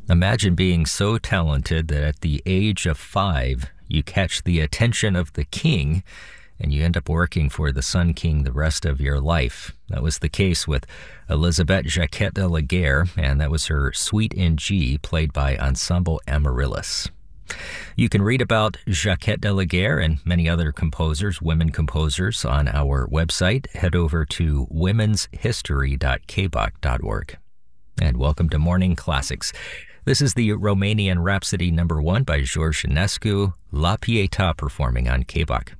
Imagine being so talented that at the age of 5, you catch the attention of the king and you end up working for the Sun King the rest of your life. That was the case with Elisabeth Jacquet de la Guerre, and that was her Suite in G, played by Ensemble Amaryllis. You can read about Jacquet de la Guerre and many other composers, women composers, on our website. Head over to womenshistory.kbach.org. And welcome to Morning Classics. This is the Romanian Rhapsody No. 1 by George Enescu, La Pietà, performing on KBach.